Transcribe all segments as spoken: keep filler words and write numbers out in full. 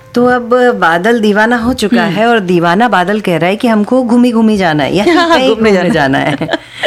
तो अब बादल दीवाना हो चुका है और दीवाना बादल कह रहा है कि हमको घूमी घूमी जाना है या कहीं घूमने जाना, जाना है।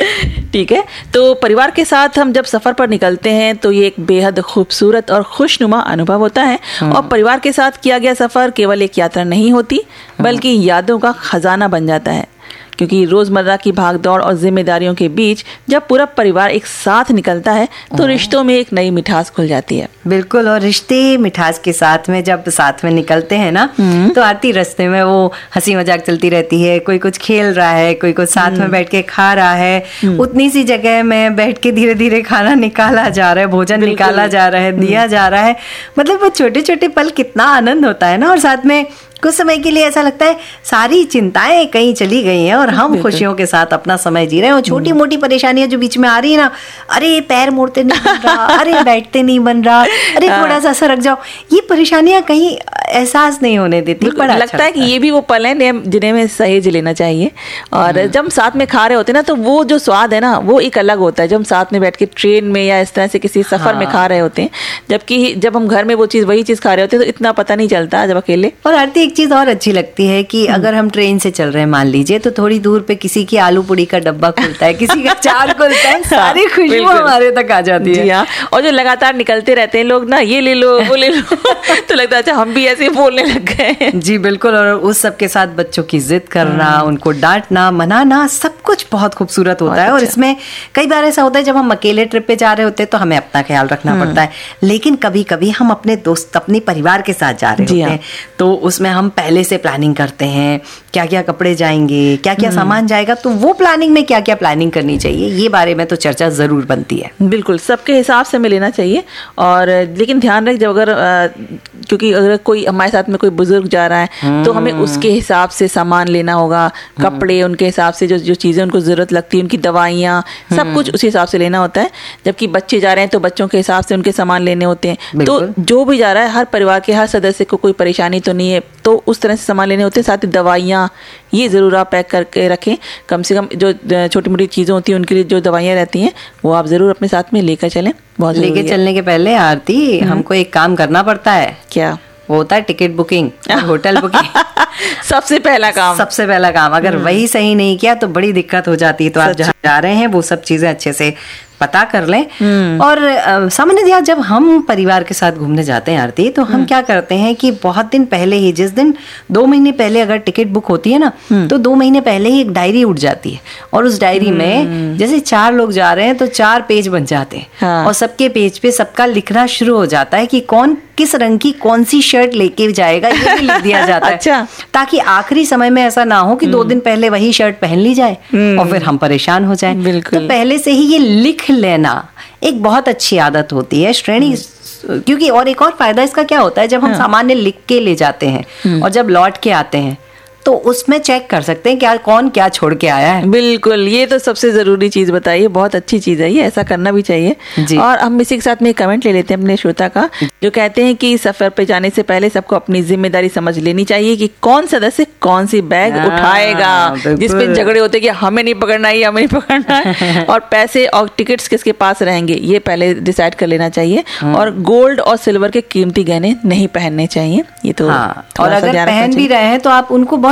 ठीक है, तो परिवार के साथ हम जब सफर पर निकलते हैं तो ये एक बेहद खूबसूरत और खुशनुमा अनुभव होता है। और परिवार के साथ किया गया सफर केवल एक यात्रा नहीं होती बल्कि यादों का खजाना बन जाता है, क्योंकि रोजमर्रा की भागदौड़ और जिम्मेदारियों के बीच जब पूरा परिवार एक साथ निकलता है तो रिश्तों में एक नई मिठास खुल जाती है। बिल्कुल, और रिश्ते मिठास के साथ में जब साथ में निकलते हैं ना तो आती रास्ते में वो हंसी मजाक चलती रहती है, कोई कुछ खेल रहा है, कोई कुछ साथ में बैठ के खा रहा है, उतनी सी जगह में बैठ के धीरे धीरे खाना निकाला जा रहा है, भोजन निकाला जा रहा है, दिया जा रहा है। मतलब वो छोटे छोटे पल कितना आनंद होता है ना। और साथ में कुछ समय के लिए ऐसा लगता है सारी चिंताएं कहीं चली गई हैं और हम खुशियों के साथ अपना समय जी रहे हैं। और छोटी मोटी परेशानियां जो बीच में आ रही है ना, अरे पैर मोड़ते नहीं बन रहा, अरे बैठते नहीं बन रहा, अरे थोड़ा सा सरक जाओ, ये परेशानियां कहीं एहसास नहीं होने देती। बड़ा लगता अच्छा है कि ये भी वो पल है जिन्हें में सहेज लेना चाहिए। और जब साथ में खा रहे होते हैं ना तो वो जो स्वाद है ना वो एक अलग होता है जब हम साथ में बैठ के ट्रेन में या इस तरह से किसी सफर में खा रहे होते हैं, जबकि जब हम घर में वो चीज वही चीज खा रहे होते हैं तो इतना पता नहीं चलता जब अकेले। और आरती एक चीज और अच्छी लगती है कि अगर हम ट्रेन से चल रहे हैं मान लीजिए, तो थोड़ी दूर पे किसी की आलू पूड़ी का डब्बा खुलता है, किसी का चार खुलता है, सारी खुशबू हमारे तक आ जाती है। हाँ, और जो लगातार निकलते रहते हैं लोग ना, ये ले लो वो ले लो तो लगता है अच्छा हम भी ऐसे बोलने लग गए। जी बिल्कुल, और उस सब के साथ बच्चों की जिद करना, उनको डांटना, मनाना, सब कुछ बहुत खूबसूरत होता है। और इसमें कई बार ऐसा होता है जब हम अकेले ट्रिप पे जा रहे होते हैं तो हमें अपना ख्याल रखना पड़ता है, लेकिन कभी कभी हम अपने दोस्त अपने परिवार के साथ जा रहे होते हैं तो उसमें हम पहले से प्लानिंग करते हैं, क्या क्या कपड़े जाएंगे, क्या क्या सामान जाएगा, तो वो प्लानिंग में क्या क्या प्लानिंग करनी चाहिए, ये बारे में तो चर्चा जरूर बनती है। बिल्कुल, सबके हिसाब से हमें लेना चाहिए। और लेकिन ध्यान रख, जब अगर आ, क्योंकि अगर कोई हमारे साथ में कोई बुजुर्ग जा रहा है तो हमें उसके हिसाब से सामान लेना होगा, कपड़े उनके हिसाब से, जो जो चीज़ें उनको ज़रूरत लगती है, उनकी दवाइयाँ, सब कुछ उसी हिसाब से लेना होता है। जबकि बच्चे जा रहे हैं तो बच्चों के हिसाब से उनके सामान लेने होते हैं। तो जो भी जा रहा है हर परिवार के हर सदस्य को कोई परेशानी तो नहीं है, तो उस तरह से सामान लेने होते हैं। साथ ही दवाइयाँ ये ज़रूर आप पैक करके रखें, कम से कम जो छोटी मोटी चीज़ें होती हैं उनके लिए जो दवाइयाँ रहती हैं वो आप ज़रूर अपने साथ में लेकर चलें। बहुत लेके चलने के पहले आरती हमको एक काम करना पड़ता है। क्या? वो होता है टिकट बुकिंग, होटल बुकिंग। सबसे पहला काम सबसे पहला काम अगर वही सही नहीं किया तो बड़ी दिक्कत हो जाती है। तो आप जहाँ जा रहे हैं वो सब चीजें अच्छे से पता कर लें। और सामान्यतः जब हम परिवार के साथ घूमने जाते हैं आरती, तो हम क्या करते हैं कि बहुत दिन पहले ही, जिस दिन दो महीने पहले अगर टिकट बुक होती है ना, तो दो महीने पहले ही एक डायरी उठ जाती है और उस डायरी में जैसे चार लोग जा रहे हैं तो चार पेज बन जाते हैं। हाँ। और सबके पेज पे सबका लिखना शुरू हो जाता है कि कौन किस रंग की कौन सी शर्ट लेके जाएगा, ये भी लिख दिया जाता है। अच्छा। ताकि आखिरी समय में ऐसा ना हो कि दो दिन पहले वही शर्ट पहन ली जाए और फिर हम परेशान हो जाएं। तो पहले से ही ये लिख लेना एक बहुत अच्छी आदत होती है श्रेणी। क्योंकि और एक और फायदा इसका क्या होता है, जब हम सामान्य लिख के ले जाते हैं और जब लौट के आते हैं तो उसमें चेक कर सकते हैं क्या कौन क्या छोड़ के आया है। बिल्कुल, ये तो सबसे जरूरी चीज बताइए, बहुत अच्छी चीज है ये, ऐसा करना भी चाहिए जी। और हम इसी के साथ में कमेंट ले लेते हैं अपने श्रोता का, जो कहते हैं कि सफर पे जाने से पहले सबको अपनी जिम्मेदारी समझ लेनी चाहिए कि कौन सदस्य कौन सी बैग उठाएगा, जिसपे झगड़े होते हैं कि हमें नहीं पकड़ना है, हमें नहीं पकड़ना है, और पैसे और टिकट्स किसके पास रहेंगे ये पहले डिसाइड कर लेना चाहिए। और गोल्ड और सिल्वर के कीमती गहने नहीं पहनने चाहिए, ये तो। और अगर पहन भी रहे हैं तो आप उनको